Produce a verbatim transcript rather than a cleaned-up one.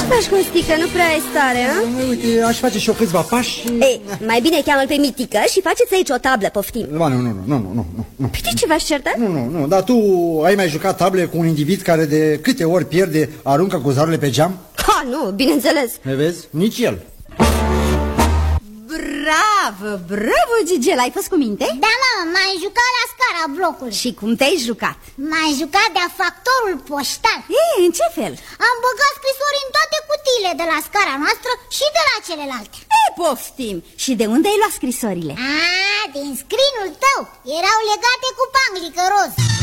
Ce faci, Costică? Nu prea ai stare, a? Uite, aș face și eu câțiva pași. Ei, mai bine cheamă-l pe Mitică și faceți aici o tablă, poftim. Ba, nu, nu, nu, nu, nu, nu, nu. Păi de ce v-aș certa? Nu, nu, nu, dar tu ai mai jucat table cu un individ care de câte ori pierde, aruncă cuzarurile pe geam? Ha, nu, bineînțeles. Ne vezi? Nici el. Bravo, bravo, Gigel, ai fost cu minte? Da, mama, m-am jucat la scara blocului. Și cum te-ai jucat? M-am jucat de-a factorul poștal. Ei, în ce fel? Am băgat scrisori în toate cutiile de la scara noastră și de la celelalte. Ei, poftim, și de unde ai luat scrisorile? A, din scrinul tău, erau legate cu panglică roz.